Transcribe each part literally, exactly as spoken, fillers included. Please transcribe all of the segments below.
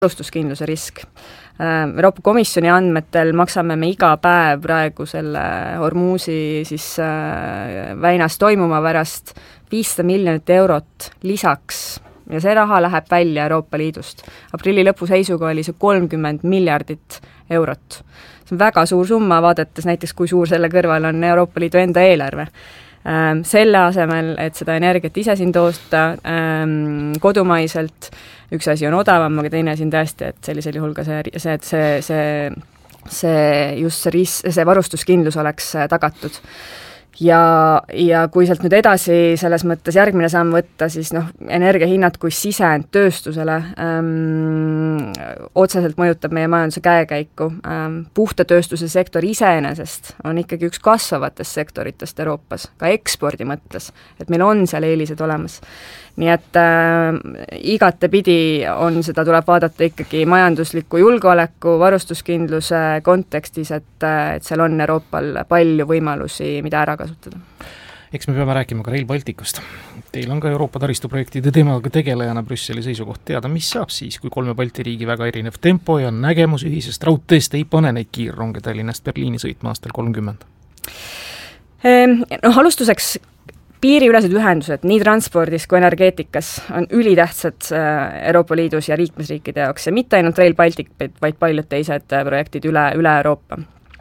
varustuskindluse risk. Euroopa Komisjoni andmetel maksame me iga päev praegu selle Hormuzi siis väinas toimuma pärast viissada miljonit eurot lisaks ja see raha läheb välja Euroopa Liidust. Aprilli lõpu seisuga oli see kolmkümmend miljardit eurot. See on väga suur summa, vaadates näiteks, kui suur selle kõrval on Euroopa Liidu enda eelarve. Selle asemel, et seda energiat ise siin toosta kodumaiselt, üks asi on odavam, aga teine asi on tõesti, et sellisel juhul ka see, see, see, see, see just see, ris, see varustuskindlus oleks tagatud. Ja, ja kui sealt nüüd edasi selles mõttes järgmine samm võtta, siis noh, energiahinnad kui sisend tööstusele ähm, otseselt mõjutab meie majanduse käekäiku. Ähm, puhta tööstuse sektor iseenesest on ikkagi üks kasvavatest sektoritest Euroopas, ka ekspordi mõttes, et meil on seal eelised olemas. Nii et äh, igatepidi on seda, tuleb vaadata ikkagi majandusliku julgeoleku, varustuskindluse kontekstis, et, et seal on Euroopal palju võimalusi, mida ära kasutada. Eks me peame rääkima ka Rail Balticust. Teil on ka Euroopa taristuprojektide teemaga tegelejana Brüsseli seisukoht teada, mis saab siis, kui kolme Balti riigi väga erinev tempo ja nägemus ühisest raudteest ei pane neid kiirronge Tallinnast Berliini sõitma aastal kolmkümmend? No alustuseks piiriülesed ühendused nii transpordis kui energeetikas on ülitähtsad Euroopa Liidus ja liikmesriikide jaoks ja mitte ainult Rail Baltic, vaid paljud teised projektid üle, üle Euroopa.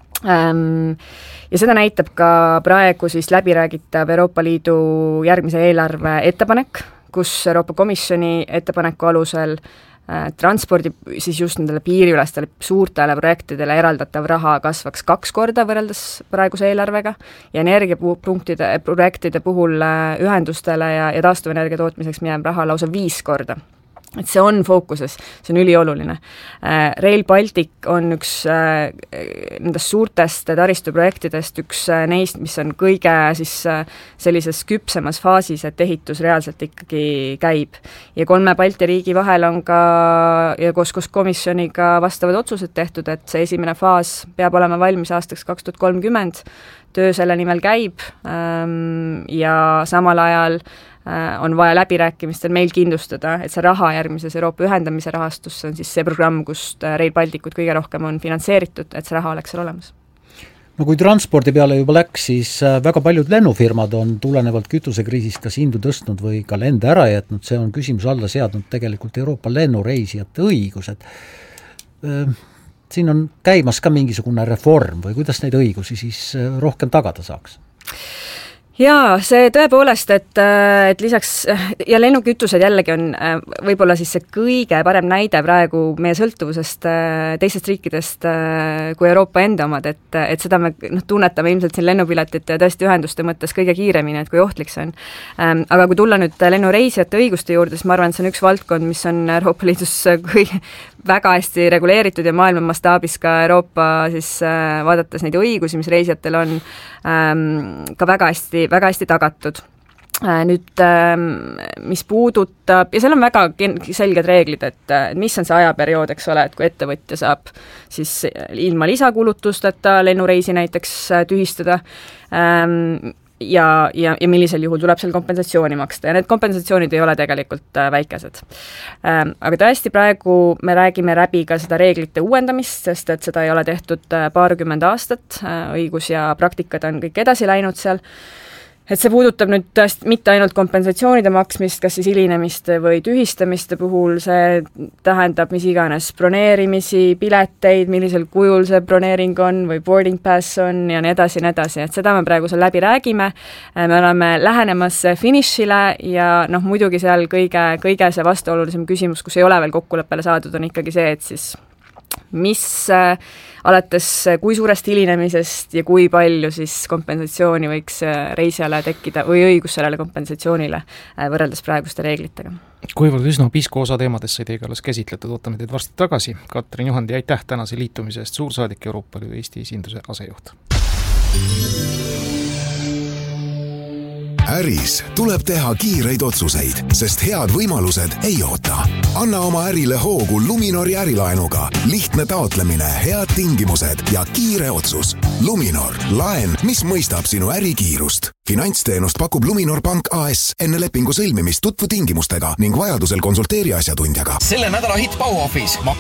Ja seda näitab ka praegu siis läbiräägitav Euroopa Liidu järgmise eelarve ettepanek, kus Euroopa Komisjoni ettepaneku alusel transpordi siis just nendele piiriülestele suurtele projektidele eraldatav raha kasvaks kaks korda võrreldes praeguse eelarvega ja energiapunktide projektide puhul ühendustele ja, ja taastuvenergia tootmiseks mineb raha lausa viis korda. Et see on fookuses, see on ülioluline. Rail Baltic on üks nendest suurtest taristuprojektidest, üks neist, mis on kõige siis sellises küpsemas faasis, et ehitus reaalselt ikkagi käib. Ja kolme Balti riigi vahel on ka ja koos, koos komisjoniga vastavad otsused tehtud, et see esimene faas peab olema valmis aastaks kaks tuhat kolmkümmend, töö selle nimel käib ja samal ajal on vaja läbirääkimistel meil kindlustada, et see raha järgmises Euroopa ühendamise rahastusse on siis see programm, kust Rail Balticut kõige rohkem on finantseeritud, et see raha oleks seal olemas. No kui transpordi peale juba läks, siis väga paljud lennufirmad on tulenevalt kütusekriisist kas hindu tõstnud või ka lende ära jätnud, see on küsimus alla seadnud tegelikult Euroopa lennureisijate õigused. Siin on käimas ka mingisugune reform või kuidas neid õigusi siis rohkem tagada saaks? Jaa, see tõepoolest, et, et lisaks ja lennukütused jällegi on võib-olla siis see kõige parem näide praegu meie sõltuvusest teisest riikidest kui Euroopa enda omad, et, et seda me noh, tunnetame ilmselt siin lennupiletite ja tõesti ühenduste mõttes kõige kiiremini, et kui ohtlik see on. Aga kui tulla nüüd lennureisijate õiguste juurde, siis ma arvan, et see on üks valdkond, mis on Euroopa Liidus kõige väga hästi reguleeritud ja maailma mastaabis ka Euroopa siis vaadates neid õigusi, mis reisijatel on ka väga hästi väga hästi tagatud. Nüüd, mis puudutab, ja seal on väga selged reeglid, et mis on see ajaperiood, eks ole, et kui ettevõtja saab siis ilma lisakulutusteta lennureisi näiteks tühistada ja, ja, ja millisel juhul tuleb seal kompensatsiooni maksta ja need kompensatsioonid ei ole tegelikult väikesed. Aga tõesti praegu me räägime läbi ka seda reeglite uuendamist, sest et seda ei ole tehtud paarkümmend aastat, õigus ja praktikad on kõik edasi läinud seal. Et see puudutab nüüd tõesti mitte ainult kompensatsioonide maksmist, kas siis hilinemiste või tühistamiste puhul, see tähendab mis iganes broneerimisi, pileteid, millisel kujul see broneering on või boarding pass on ja nii edasi, nii edasi, et seda me praegu seal läbi räägime. Me oleme lähenemas finišile ja noh, muidugi seal kõige, kõige see vastuolulisem küsimus, kus ei ole veel kokkuleppele saadud, on ikkagi see, et siis mis alates kui suurest hilinemisest ja kui palju siis kompensatsiooni võiks reisijale tekkida või õigus sellele kompensatsioonile võrreldes praeguste reeglitega. Kuivõrd üsna pisku osa teemadest sai teiega alles käsitletud, ootame teid varsti tagasi. Katrin Juhandi, aitäh tänase liitumise eest, suursaadik Euroopa Liidu Eesti esinduse asejuht. Äris tuleb teha kiireid otsuseid, sest head võimalused ei oota. Anna oma ärile hoogu Luminori ärilaenuga. Lihtne taotlemine, head tingimused ja kiire otsus. Luminor, laen, mis mõistab sinu ärikiirust. Finantsteenust pakub Luminor Pank A S. Enne lepingu sõlmimist tutvu tingimustega ning vajadusel konsulteeri asjatundjaga. Selle nädala hitt Bauhofis